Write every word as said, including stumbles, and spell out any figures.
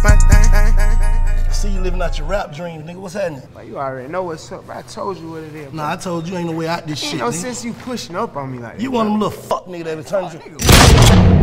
I see you living out your rap dreams, nigga. What's happening? Like, you already know what's up. I told you what it is. Nah, I told you ain't no way out this Ain't shit. no nigga. sense you pushing up on me like that. You one of them little fuck nigga that turns you.